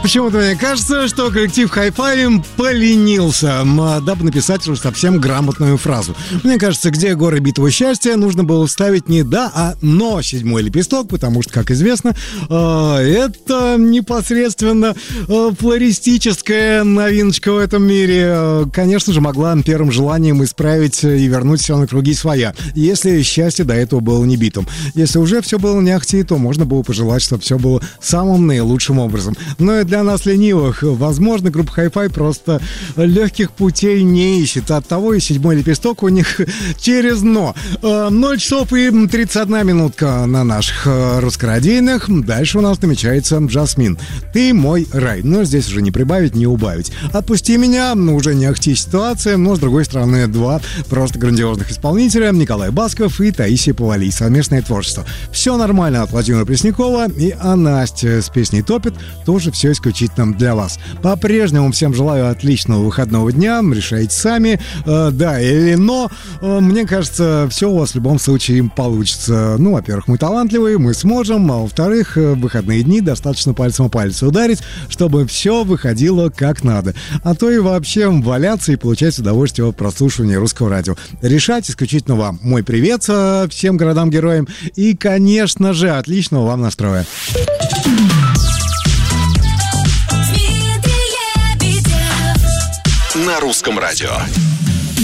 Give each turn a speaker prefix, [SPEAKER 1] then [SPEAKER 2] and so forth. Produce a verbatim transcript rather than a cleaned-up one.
[SPEAKER 1] Почему-то мне кажется, что коллектив Hi-Fi поленился, дабы написать уже совсем грамотную фразу. Мне кажется, где горы битого счастья, нужно было вставить не «да», а «но» седьмой лепесток, потому что, как известно, это непосредственно флористическая новиночка в этом мире. Конечно же, могла первым желанием исправить и вернуть все на круги своя, если счастье до этого было не битым. Если уже все было не ахти, то можно было пожелать, чтобы все было самым наилучшим образом. Но и для нас, ленивых, возможно, группа Hi-Fi просто легких путей не ищет. Оттого и седьмой лепесток у них через «но». ноль часов и тридцать одна минутка на наших русскорадийных. Дальше у нас намечается Жасмин. «Ты мой рай». Но здесь уже не прибавить, не убавить. «Отпусти меня», ну, уже не ахти ситуация, но, с другой стороны, два просто грандиозных исполнителя: Николай Басков и Таисия Повалий. Совместное творчество. «Все нормально» от Владимира Преснякова, и а Настя с песней «Топит» тоже все исключительно для вас. По-прежнему всем желаю отличного выходного дня. Решайте сами, э, да или но. Э, мне кажется, все у вас в любом случае получится. Ну, во-первых, мы талантливые, мы сможем, а во-вторых, в выходные дни достаточно пальцем о палец ударить, чтобы все выходило как надо. А то и вообще валяться и получать удовольствие от прослушивания русского радио. Решать исключительно вам. Мой привет всем городам-героям и, конечно же, отличного вам настроя.
[SPEAKER 2] На русском радио.